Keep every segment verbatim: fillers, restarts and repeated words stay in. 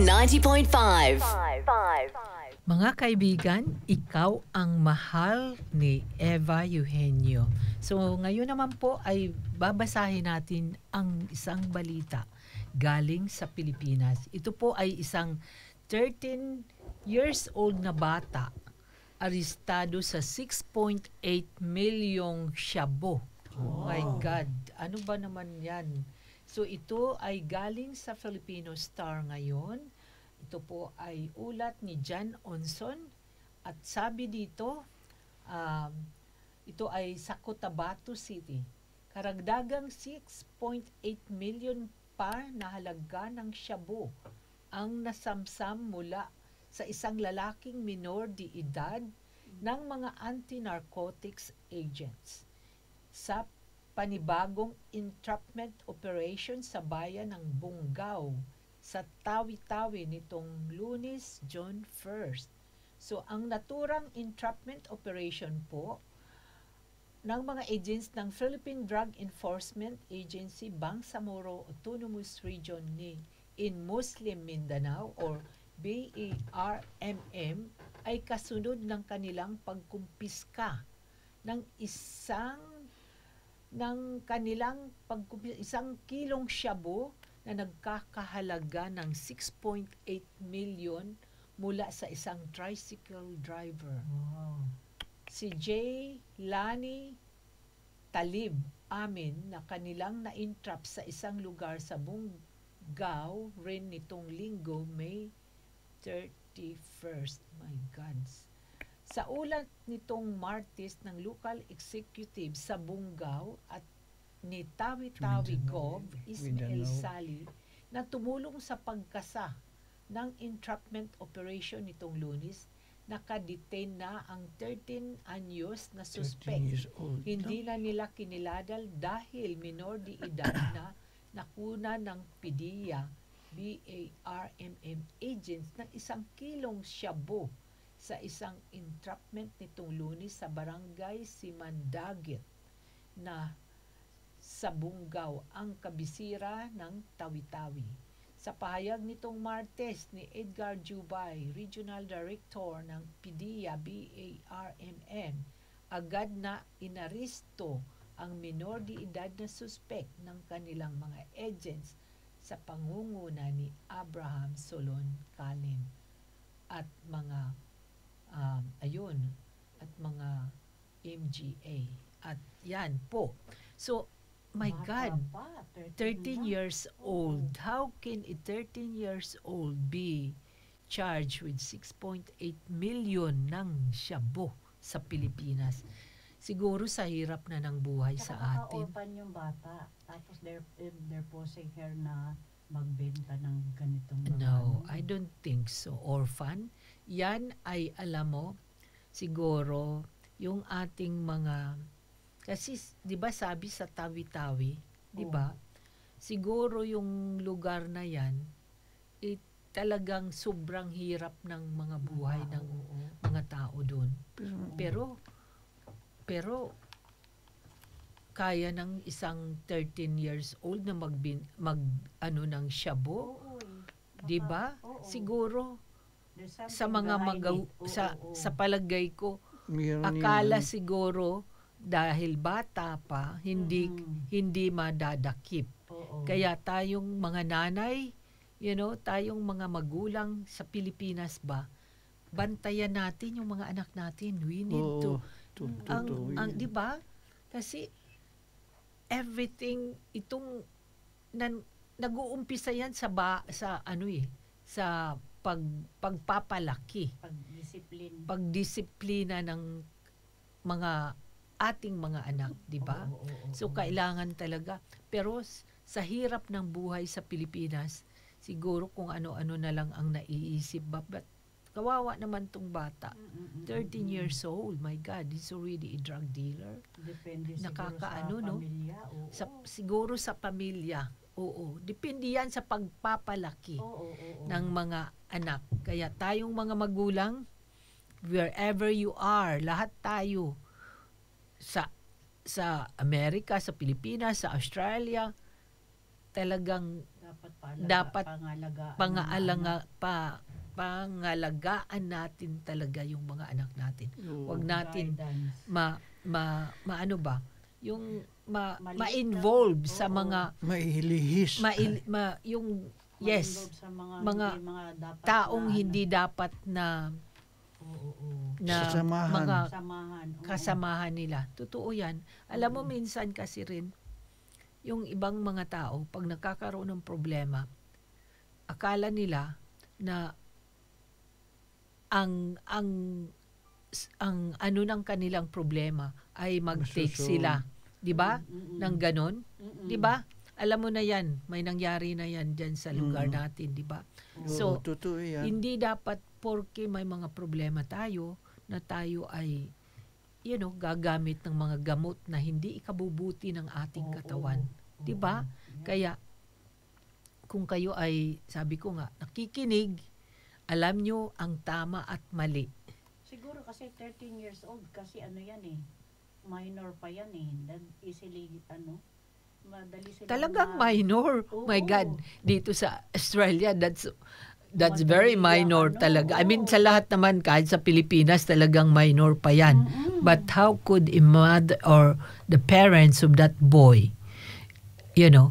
ninety point five. Mga kaibigan, ikaw ang mahal ni Eva Eugenio. So ngayon naman po ay babasahin natin ang isang balita galing sa Pilipinas. Ito po ay isang thirteen years old na bata arestado sa six point eight milyong shabu. Oh my God, ano ba naman yan? So ito ay galing sa Filipino Star ngayon. Ito po ay ulat ni John Onson at sabi dito, um, ito ay sa Cotabato City. Karagdagang six point eight million pa na halaga ng shabu ang nasamsam mula sa isang lalaking minor de edad ng mga anti-narcotics agents sa panibagong entrapment operation sa bayan ng Bungaw sa Tawi-Tawi nitong Lunes, June first. So, ang naturang entrapment operation po ng mga agents ng Philippine Drug Enforcement Agency Bangsamoro Autonomous Region ni in Muslim Mindanao or B A R M M ay kasunod ng kanilang pagkumpiska ng isang ng kanilang pagkumpiska, isang kilong shabu na nagkakahalaga ng six point eight million mula sa isang tricycle driver. Wow. Si J. Lani Talib amin na kanilang na-entrap sa isang lugar sa Bungaw rin nitong linggo, May thirty-first. My God. Sa ulat nitong Martes ng local executive sa Bungaw at ni Tawi-Tawi Gov. Ismael Sali na tumulong sa pagkasa ng entrapment operation nitong Lunes, nakadetain na ang thirteen anyos na suspect. Hindi na nila kiniladal dahil minor de edad na nakuna ng P D E A B A R M M agents ng isang kilong shabu sa isang entrapment nitong Lunes sa barangay Simandagit na sa Bungaw, ang kabisira ng Tawi-Tawi. Sa pahayag nitong Martes ni Edgar Jubay, Regional Director ng P D E A B A R M M, agad na inaristo ang minor de edad na suspect ng kanilang mga agents sa pangunguna ni Abraham Solon Kalim at mga um, ayun at mga M G A. At yan po. So my God, thirteen years old. How can a thirteen years old be charged with six point eight million ng shabu sa Pilipinas? Siguro sa hirap na ng buhay sa atin. Nakaka-orphan yung bata. Tapos they're, they're posing her na magbenta ng ganitong mga No, ano. I don't think so. Orphan? Yan ay, alam mo, siguro, yung ating mga kasi, di ba sabi sa Tawi-Tawi, di ba? Oh. Siguro yung lugar na yan, eh, talagang sobrang hirap ng mga buhay ng mga tao doon. Pero, pero, kaya ng isang thirteen years old na magbin, mag, ano, ng shabu, di ba? Siguro, sa mga magaw, sa, sa palagay ko, akala siguro, dahil bata pa, hindi mm. hindi madadakip. Oo. Kaya tayong mga nanay, you know, tayong mga magulang sa Pilipinas ba, bantayan natin yung mga anak natin. We need Oo. to, to, to ang, to, ang, di ba? Kasi everything itong nan, nag-uumpisa yan sa ba, sa ano eh, sa pag pagpapalaki, pagdisiplina, pagdisiplina ng mga ating mga anak, di ba? Oo, oo, oo, so, oo. kailangan talaga. Pero sa hirap ng buhay sa Pilipinas, siguro kung ano-ano na lang ang naiisip. But kawawa naman tong bata. thirteen years old. My God, he's already a drug dealer. Depende Nakakaano, siguro sa no? pamilya. Oo. Sa, siguro sa pamilya. Oo. Depende yan sa pagpapalaki oo, oo, oo. ng mga anak. Kaya tayong mga magulang, wherever you are, lahat tayo, sa sa Amerika, sa Pilipinas, sa Australia, talagang dapat paalaga, dapat pangalagaan, pangaalanga pa pangalagaan natin talaga yung mga anak natin. Huwag natin guidance. ma, ma maano ba yung ma, Maliit ma-involve na- sa oo. mga Maihilihis. ma, ma yung yes Ma-involve sa mga, mga hindi, mga dapat taong na, hindi ano, dapat na oo, oo. na Sasamahan. mga Samahan. oo. kasamahan nila. Totoo yan. Alam mo, minsan kasi rin, yung ibang mga tao, pag nagkakaroon ng problema, akala nila na ang ang ang ano ng kanilang problema ay mag-take Masusolve. sila. 'Di ba? Mm-mm. Nang ganon. Mm-mm. 'Di ba? Alam mo na yan, may nangyari na yan dyan sa lugar Mm. natin, 'di ba? Oo, So, totoo yan. hindi dapat porke may mga problema tayo na tayo ay you know, gagamit ng mga gamot na hindi ikabubuti ng ating Oo, katawan. oo, 'Di ba? oo. Kaya kung kayo ay sabi ko nga nakikinig, alam nyo ang tama at mali. Siguro kasi thirteen years old kasi ano yan eh. Minor pa yan eh. Then easily ano, madali sila. Talagang ma- minor. Oo. My God, dito sa Australia that's that's Madali very ang minor ano, talaga. I mean oo. sa lahat naman kahit sa Pilipinas talagang minor pa yan. Mm-mm. But how could a mother or the parents of that boy, you know,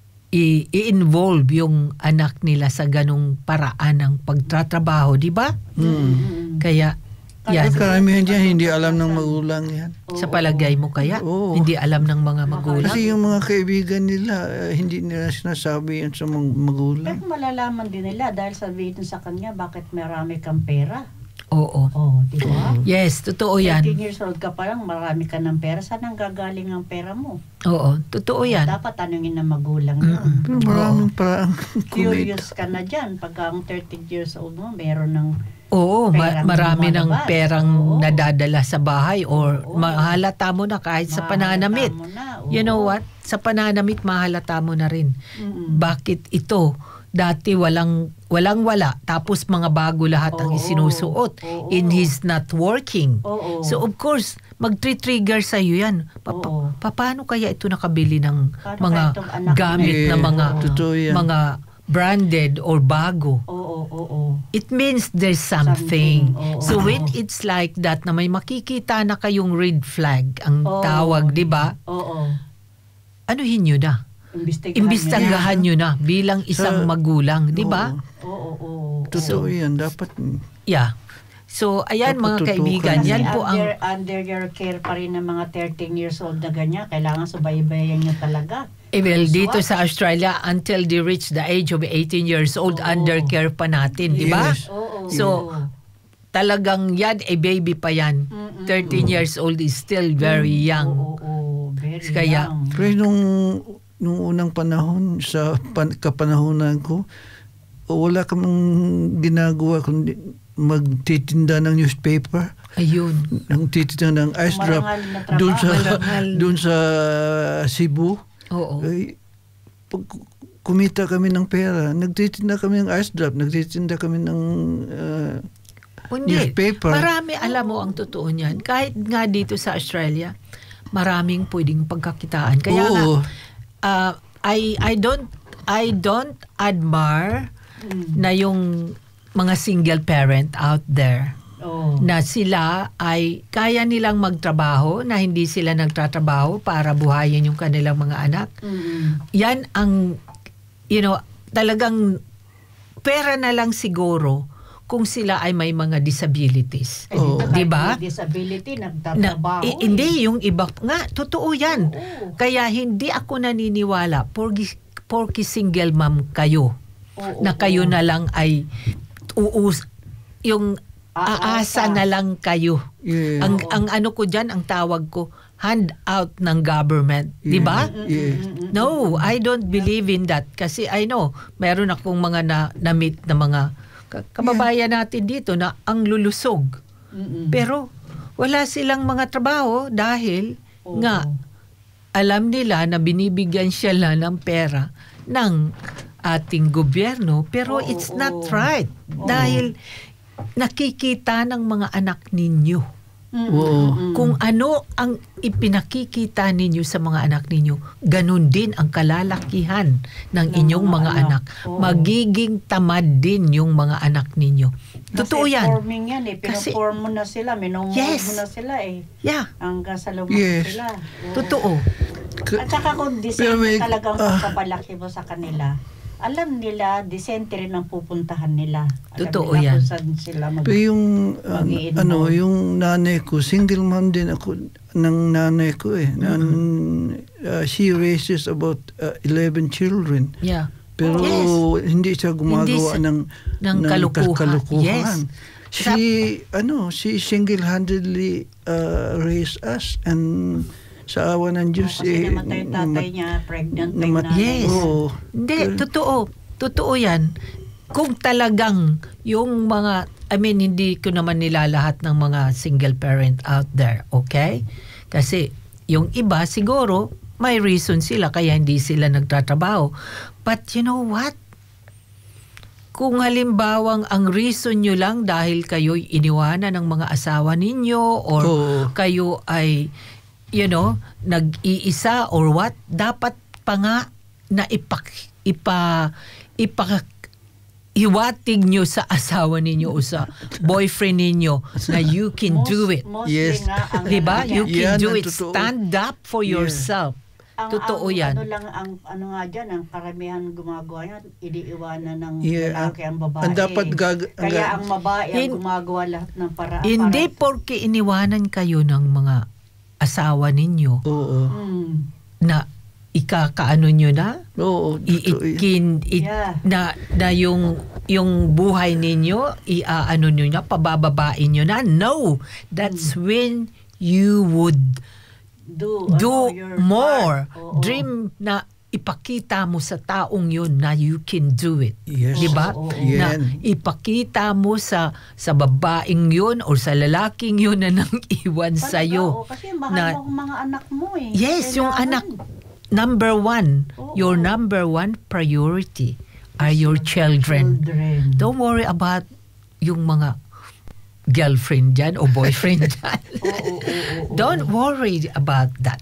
i- i-involve yung anak nila sa ganong paraan ng pagtatrabaho, di ba? Mm. Mm-mm. Kaya, yan. At karamihan dyan, hindi alam ng magulang yan. Sa Oo. palagay mo kaya, Oo. hindi alam ng mga magulang? Kasi yung mga kaibigan nila, eh, hindi nila sinasabi yan sa mga magulang. Pero malalaman din nila dahil sabihin sa kanya bakit marami kang pera. Oo. Oh, di ba? Yes, totoo yan. thirteen years old ka pa lang, marami ka ng pera. Saan ang gagaling ang pera mo? Oo, totoo yan. Dapat tanungin ng magulang Mm-mm. yun. Pero maraming parang kumita. Curious ka na dyan. Pag ang thirteen years old mo, meron ng Oo, ma- Perang marami ng lumalabas. perang Oo. nadadala sa bahay or Oo. mahalata mo na kahit sa pananamit. mahalata mo na. Oo. You know what? Sa pananamit, mahalata mo na rin. Mm-mm. Bakit ito? Dati walang walang wala tapos mga bago lahat ang Oo. isinusuot Oo. in his not working. Oo. So of course, mag-trigger sa iyo 'yan. Pa- Oo. pa- paano kaya ito nakabili ng Paano mga kaya itong anak gamit Eh, na mga totoo yan. mga branded or bago? Oo, oo, oo. It means there's something. Something, oo. So when it's like that na may makikita na kayong red flag ang Oo. tawag, 'di ba? Oo. Anuhin niyo na. Imbestigahan Imbestigahan niyo na bilang isang Sa- magulang, 'di ba? Oo, oo, oo. Totoo yan. Dapat, Yeah. So, ayan Dapat mga tutukan. kaibigan, Kasi yan po ang... under, under your care pa rin ng mga thirteen years old na ganyan. Kailangan subaybayan nyo talaga. Eh, well, So dito what? sa Australia, until they reach the age of eighteen years old, Oo. under care pa natin, di ba? Yes. Oo. So, oo. Talagang yan, eh, baby pa yan. Mm-mm. thirteen years old is still very young. Oo, oo, very Kaya- young. pero nung, nung unang panahon, sa pan, kapanahonan ko, wala kamang ginagawa kundi magtitinda ng newspaper, Ayun. ng titinda ng ice drop Marangal na trabaho. doon sa Marangal. doon sa Cebu. Oo. Ay, pag kumita kami ng pera, nagtitinda kami ng ice drop, nagtitinda kami ng uh, Hindi. newspaper. Marami, alam mo ang totoo niyan. Kahit nga dito sa Australia, maraming pwedeng pagkakitaan. Kaya nga, Oo. uh, I, I don't, I don't admire Mm. na yung mga single parent out there Oo. na sila ay kaya nilang magtrabaho, na hindi sila nagtatrabaho para buhayin yung kanilang mga anak. Mm. Yan ang, you know, talagang pera na lang siguro kung sila ay may mga disabilities. Eh, Oo. dito kahit Diba? may disability, Na, nagtatrabaho. eh, hindi, yung iba, nga, totoo yan. Oo. Kaya hindi ako naniniwala, porki, porki single mom kayo, Oo, na kayo oo. na lang ay uus, yung aasa Aasa. na lang kayo. Yeah. Ang Oo. ang ano ko diyan, ang tawag ko, hand out ng government, 'di ba? Yeah. No, I don't believe in that kasi I know meron akong mga na, na-meet na mga ka- kababayan natin dito na ang lulusog. Mm-mm. Pero wala silang mga trabaho dahil Oo. nga alam nila na binibigyan sila ng pera ng ating gobyerno, pero Oo, it's oo. not right. Oo. Dahil nakikita ng mga anak ninyo. Oo. Kung ano ang ipinakikita ninyo sa mga anak ninyo, ganun din ang kalalakihan ng Ng inyong mga mga anak. anak. Oo. Magiging tamad din yung mga anak ninyo. Totoo Kasi yan. forming yan eh. Pinoform mo na sila. Minumod Yes. mo na sila eh. Yeah, Hanggang sa lumaki Yes. sila. Oo. totoo. At saka kung Pero decente may- talagang ah. pagpapalaki mo sa kanila, alam nila, decente rin ang pupuntahan nila. Alam Totoo nila yan. kung saan sila mag- Pero yung uh, Mag-i-involve. ano, yung nanay ko, single mom din ako ng nanay ko eh. Nan, uh, she raises about uh, eleven children. Yeah. Pero Yes. hindi siya gumagawa Hindi si- ng ng kalukuhan. kalukuhan. Yes. She ano, she single-handedly uh, raised us, and sa awa ng Diyos Oh, kasi eh, namatay yung tatay namat- niya, pregnant pa yung namat- nanay. Yes. Oo. Hindi, Pero- totoo. Totoo yan. Kung talagang yung mga, I mean, hindi ko naman nilalahat ng mga single parent out there, okay? Kasi yung iba siguro, may reason sila kaya hindi sila nagtatrabaho. But you know what? Kung halimbawang ang reason nyo lang dahil kayo'y iniwanan ng mga asawa ninyo or Oo. kayo ay, you know, nag-iisa or what, dapat pa nga na ipak, ipa, ipa, iwatig nyo sa asawa ninyo o sa boyfriend ninyo na you can Most- do it. Mostly Yes. nga ang Diba? ano You niya, can Yan do ang it. totoo. Stand up for Yeah. yourself. ang, Totoo ang, yan. Ano lang ang ano nga dyan, ang karamihan gumagawa yan, iniiwanan ng Yeah. lalaki ang babae. Ang dapat gag- ang Kaya ga- ang babae ang Hin- gumagawa lahat ng paraan. Hindi para- porke iniwanan kayo ng mga asawa ninyo Oo. Hmm. na ikakaano nyo na, Oo. totoo yun. iitkin, it, Yeah. na, na yung, yung buhay ninyo, iaano nyo na, pabababain nyo na. No! That's when you would Do, do ano, your more. part. Oo. Dream na ipakita mo sa taong yun na you can do it. Yes. Di ba? Oo, oo, oo. Na Yan. ipakita mo sa sa babaeng yun or sa lalaking yun na nang iwan Talaga, sa iyo. oo, kasi mahal na- mo ang mga anak mo eh. Yes, yung Kailangan. anak. Number one, Oo. your number one priority are your children. Children. Don't worry about yung mga girlfriend dyan o boyfriend dyan. Oo, oo, oo, oo. Don't worry about that.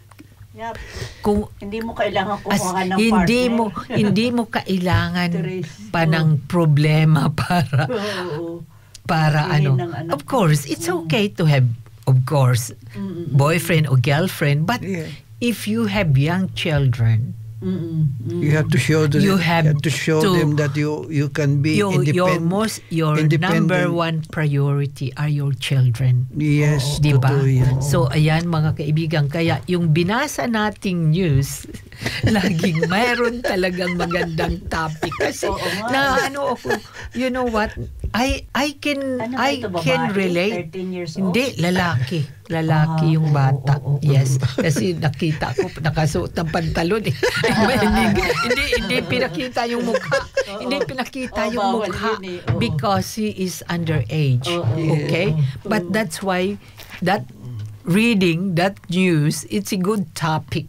Yep. Kung Hindi mo kailangan as, kumuha ng hindi partner. mo hindi mo kailangan Tres. pa ng problema para Oo. para Piliin ano. ng anak Of course, it's okay to have of course Mm-mm. boyfriend or girlfriend, but Yeah. if you have young children, Mm-mm. Mm-mm. You have to show them. You have to show to- them that you you can be your your independent. most your independent. number one priority are your children. Yes, Di ba? totoo yan. So ayan mga kaibigan, kaya yung binasa nating news, laging mayroon talagang magandang topic kasi Oo nga. na ano ako, you know what? I I can Ano ba I ito, can babae? relate. thirteen years old? Hindi, lalaki. Lalaki Ah, yung oo, bata. oo, oo. Yes. Kasi nakita ko, nakasuot ng pantalon eh. hindi, hindi, hindi pinakita yung mukha. Oo. Hindi pinakita Oo, yung bawal mukha. yun eh. Oo. Because he is underage. Oo, oo, Okay? oo. But that's why that reading, that news, it's a good topic.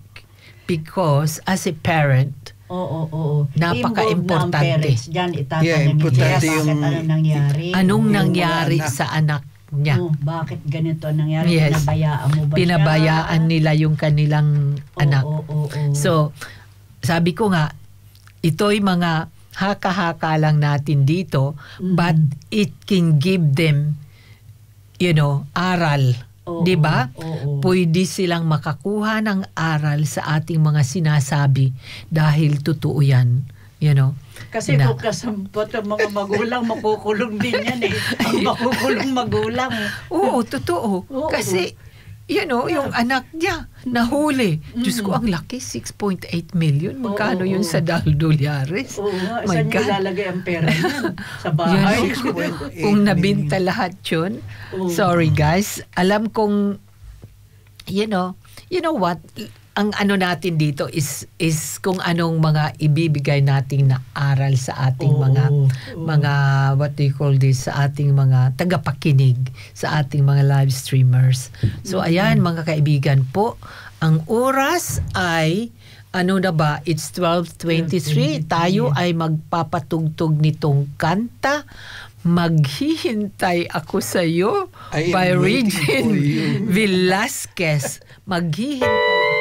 Because as a parent, Oo, oo. Napaka-importante. Involved na ang parents dyan, itatanong Yeah, niya, importante bakit yung- ano nangyari? anong Yung nangyari mga anak. sa anak niya? Oh, bakit ganito nangyari? Yes. Pinabayaan mo ba Pinabayaan siya? nila yung kanilang Oo, anak. oo, oo, oo. So, sabi ko nga, ito'y mga haka-haka lang natin dito, Mm. but it can give them, you know, aral. Oo, Di ba? oo, oo. Pwede silang makakuha ng aral sa ating mga sinasabi dahil totoo yan. You know? Kasi na- kung kasampot ang mga magulang, makukulong din yan eh. Ang makukulong magulang. Oo, totoo. Oo. Kasi, you know, yung anak niya, nahuli. Diyos ko, ang laki, six point eight million. Magkano Oo, yun oo. sa Daldollares? Oo nga, My saan niyo God. ilalagay ang pera niyan? Sa Yun, bahay? six point eight kung million. nabinta lahat yun. Oo. Sorry guys. Alam kong, you know, you know what? Ang ano natin dito is is kung anong mga ibibigay nating na aral sa ating Oo, mga oo. mga what do you call this, sa ating mga tagapakinig, sa ating mga live streamers. So ayan mga kaibigan po, ang oras ay ano na ba? It's twelve twenty-three. Tayo ay magpapatugtog nitong kanta Maghihintay Ako Sa'yo I am by waiting for Regine you. Velasquez. Maghihintay